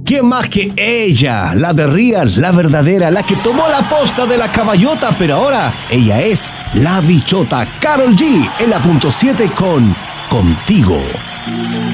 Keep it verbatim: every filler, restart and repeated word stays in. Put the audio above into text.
¿Quién más que ella? La de Real, la verdadera, la que tomó la posta de la caballota, pero ahora ella es la bichota. Karol G en la punto siete con Contigo.